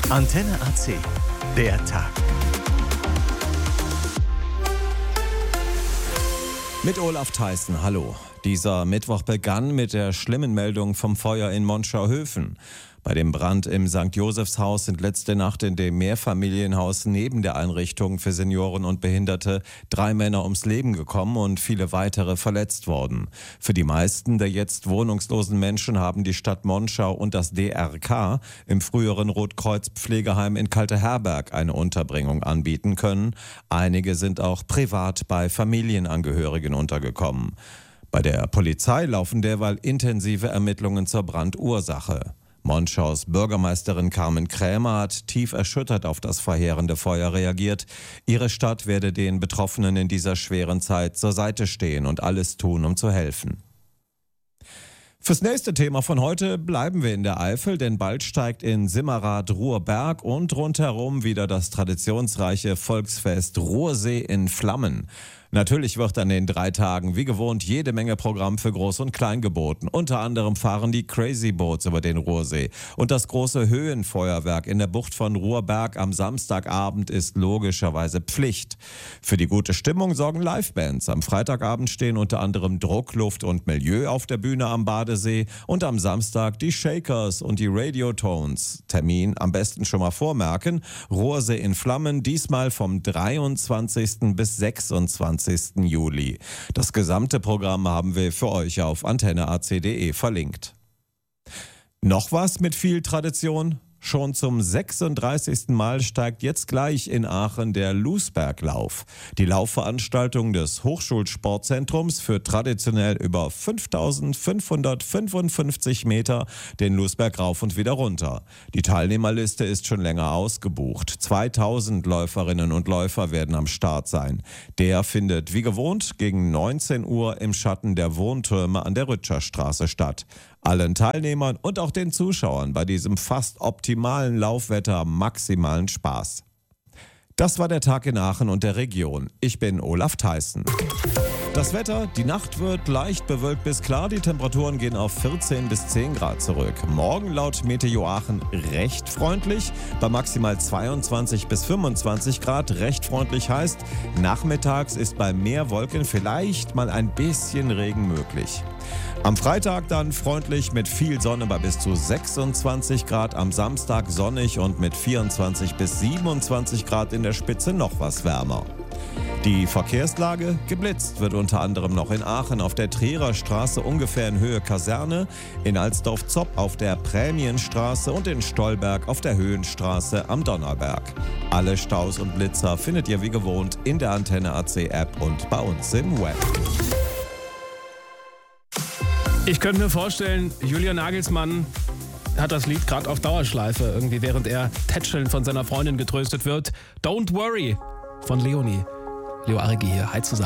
Antenne AC, der Tag. Mit Olaf Theissen, hallo. Dieser Mittwoch begann mit der schlimmen Meldung vom Feuer in Monschau-Höfen. Bei dem Brand im St. Josefshaus sind letzte Nacht in dem Mehrfamilienhaus neben der Einrichtung für Senioren und Behinderte 3 Männer ums Leben gekommen und viele weitere verletzt worden. Für die meisten der jetzt wohnungslosen Menschen haben die Stadt Monschau und das DRK im früheren Rotkreuz-Pflegeheim in Kalteherberg eine Unterbringung anbieten können. Einige sind auch privat bei Familienangehörigen untergekommen. Bei der Polizei laufen derweil intensive Ermittlungen zur Brandursache. Monschaus Bürgermeisterin Carmen Krämer hat tief erschüttert auf das verheerende Feuer reagiert. Ihre Stadt werde den Betroffenen in dieser schweren Zeit zur Seite stehen und alles tun, um zu helfen. Fürs nächste Thema von heute bleiben wir in der Eifel, denn bald steigt in Simmerath-Ruhrberg und rundherum wieder das traditionsreiche Volksfest Ruhrsee in Flammen. Natürlich wird an den 3 Tagen wie gewohnt jede Menge Programm für Groß und Klein geboten. Unter anderem fahren die Crazy Boats über den Ruhrsee. Und das große Höhenfeuerwerk in der Bucht von Ruhrberg am Samstagabend ist logischerweise Pflicht. Für die gute Stimmung sorgen Livebands. Am Freitagabend stehen unter anderem Druck, Luft und Milieu auf der Bühne am Badesee und am Samstag die Shakers und die Radiotones. Termin am besten schon mal vormerken. Ruhrsee in Flammen, diesmal vom 23. bis 26. Juli. Das gesamte Programm haben wir für euch auf antenneac.de verlinkt. Noch was mit viel Tradition? Schon zum 36. Mal steigt jetzt gleich in Aachen der Lousberglauf. Die Laufveranstaltung des Hochschulsportzentrums führt traditionell über 5.555 Meter den Lousberg rauf und wieder runter. Die Teilnehmerliste ist schon länger ausgebucht. 2.000 Läuferinnen und Läufer werden am Start sein. Der findet wie gewohnt gegen 19 Uhr im Schatten der Wohntürme an der Rütscherstraße statt. Allen Teilnehmern und auch den Zuschauern bei diesem fast optimalen Laufwetter maximalen Spaß. Das war der Tag in Aachen und der Region. Ich bin Olaf Theissen. Das Wetter, die Nacht wird leicht bewölkt bis klar, die Temperaturen gehen auf 14 bis 10 Grad zurück. Morgen laut Meteo Aachen recht freundlich, bei maximal 22 bis 25 Grad. Recht freundlich heißt, nachmittags ist bei mehr Wolken vielleicht mal ein bisschen Regen möglich. Am Freitag dann freundlich mit viel Sonne bei bis zu 26 Grad, am Samstag sonnig und mit 24 bis 27 Grad in der Spitze noch was wärmer. Die Verkehrslage: geblitzt wird unter anderem noch in Aachen auf der Trierer Straße ungefähr in Höhe Kaserne, in Alsdorf-Zopp auf der Prämienstraße und in Stolberg auf der Höhenstraße am Donnerberg. Alle Staus und Blitzer findet ihr wie gewohnt in der Antenne AC App und bei uns im Web. Ich könnte mir vorstellen, Julian Nagelsmann hat das Lied gerade auf Dauerschleife, irgendwie während er tätschelnd von seiner Freundin getröstet wird. Don't Worry von Leonie. Leo Arigi hier, hi zusammen.